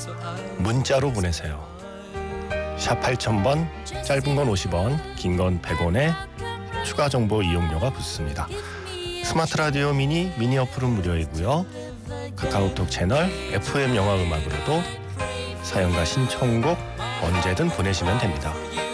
문자로 보내세요. 샵 8000번, 짧은 건 50원, 긴 건 100원에 추가 정보 이용료가 붙습니다. 스마트 라디오 미니 어플은 무료이고요. 카카오톡 채널 FM 영화 음악으로도 사연과 신청곡 언제든 보내시면 됩니다.